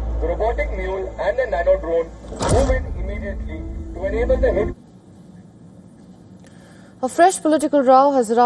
The robotic mule and the nano drone move in immediately to enable the hit. A fresh political row has erupted